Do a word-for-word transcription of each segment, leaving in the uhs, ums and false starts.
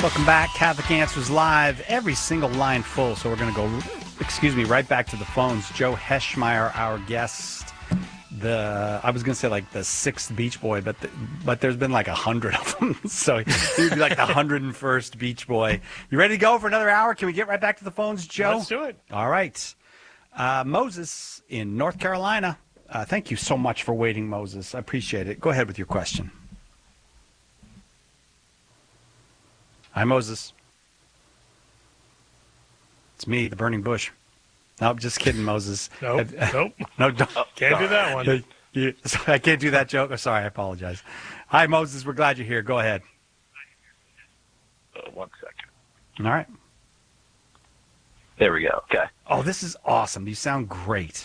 Welcome back. Catholic Answers Live. Every single line full. So we're going to go, excuse me, right back to the phones. Joe Heschmeyer, our guest. The I was going to say like the sixth Beach Boy, but the, but there's been like a hundred of them. So he would be like the hundred and first Beach Boy. You ready to go for another hour? Can we get right back to the phones, Joe? Let's do it. All right. Uh, Moses in North Carolina. Uh, thank you so much for waiting, Moses. I appreciate it. Go ahead with your question. Hi, Moses. It's me, the burning bush. Nope, just kidding, Moses. Nope, nope. No, don't. Can't do that one. You, you, I can't do that joke. Oh, sorry, I apologize. Hi, Moses. We're glad you're here. Go ahead. Uh, one second. All right. There we go. Okay. Oh, this is awesome. You sound great.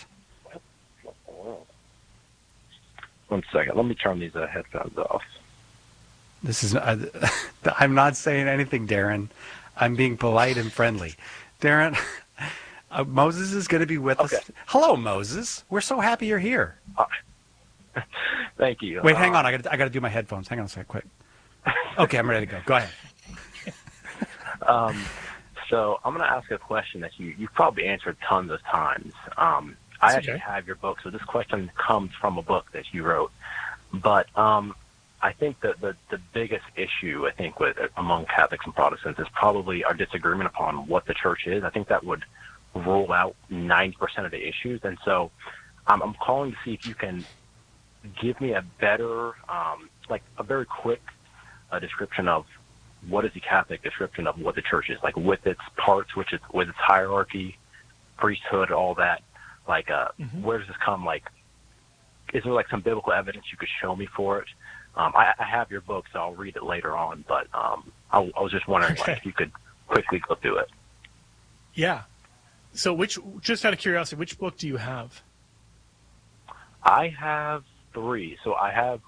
One second. Let me turn these uh, headphones off. This is. Uh, I'm not saying anything, Darren. I'm being polite and friendly. Darren, uh, Moses is going to be with Okay. us. Hello, Moses. We're so happy you're here. Uh, thank you. Wait, hang Uh, on. I got. I got to do my headphones. Hang on a second, quick. Okay, I'm ready to go. Go ahead. Um, so I'm going to ask a question that you you've probably answered tons of times. Um, I That's actually okay. have your book, so this question comes from a book that you wrote. But um, I think that the the biggest issue I think with among Catholics and Protestants is probably our disagreement upon what the church is. I think that would rule out ninety percent of the issues, and so um, I'm calling to see if you can give me a better, um, like a very quick uh, description of what is the Catholic description of what the church is, like with its parts, which is with its hierarchy, priesthood, all that. Like, uh, Mhm. where does this come? Like, is there like some biblical evidence you could show me for it? Um, I, I have your book, so I'll read it later on. But um, I, I was just wondering Okay. like, if you could quickly go through it. Yeah. So which, just out of curiosity, which book do you have? I have three. So I have,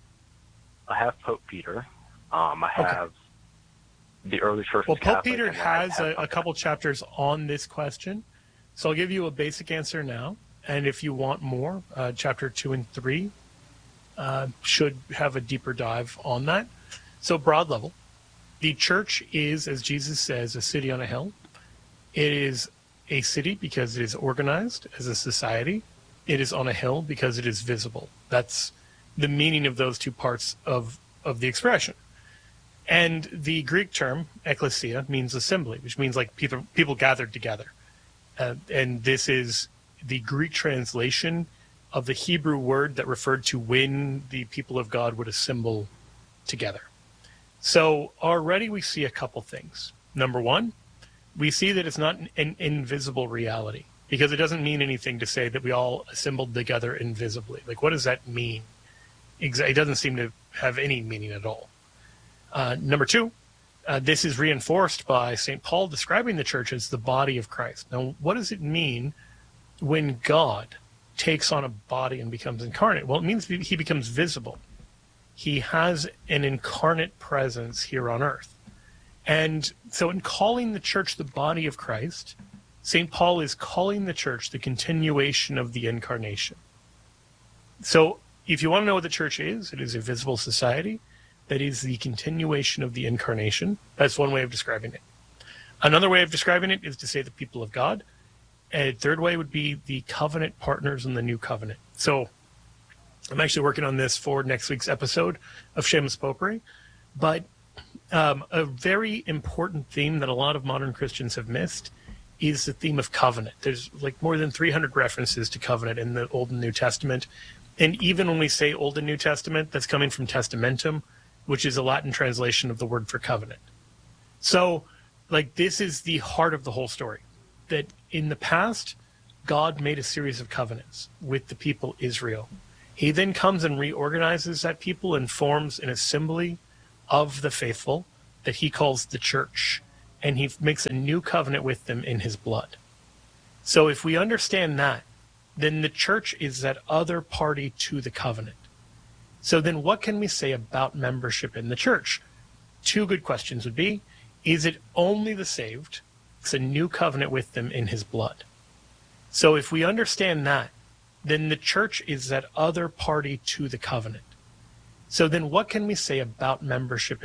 I have Pope Peter. Um, I Okay. have the early church. Well, was Pope Catholic, Peter and then I has have- a, a couple chapters on this question. So I'll give you a basic answer now. And if you want more, uh, chapter two and three uh, should have a deeper dive on that. So broad level, the church is, as Jesus says, a city on a hill. It is a city because it is organized as a society. It is on a hill because it is visible. That's the meaning of those two parts of, of the expression. And the Greek term, ekklesia, means assembly, which means like people, people gathered together. Uh, and this is the Greek translation of the Hebrew word that referred to when the people of God would assemble together. So already we see a couple things. Number one, we see that it's not an invisible reality, because it doesn't mean anything to say that we all assembled together invisibly. Like, what does that mean? Exa- It doesn't seem to have any meaning at all. Uh, number two, uh, this is reinforced by Saint Paul describing the church as the body of Christ. Now, what does it mean when God takes on a body and becomes incarnate? Well, it means he becomes visible. He has an incarnate presence here on earth. And so in calling the church the body of Christ, Saint Paul is calling the church the continuation of the incarnation. So if you want to know what the church is, it is a visible society that is the continuation of the incarnation. That's one way of describing it. Another way of describing it is to say the people of God. A third way would be the covenant partners in the new covenant. So I'm actually working on this for next week's episode of Seamus Popery. But um, a very important theme that a lot of modern Christians have missed is the theme of covenant. There's like more than three hundred references to covenant in the Old and New Testament. And even when we say Old and New Testament, that's coming from testamentum, which is a Latin translation of the word for covenant. So, like, this is the heart of the whole story. That in the past, God made a series of covenants with the people Israel. He then comes and reorganizes that people and forms an assembly of the faithful that he calls the church. And he makes a new covenant with them in his blood. So if we understand that, then the church is that other party to the covenant. So then what can we say about membership in the church? Two good questions would be, is it only the saved? It's a new covenant with them in his blood. So if we understand that, then the church is that other party to the covenant. So then what can we say about membership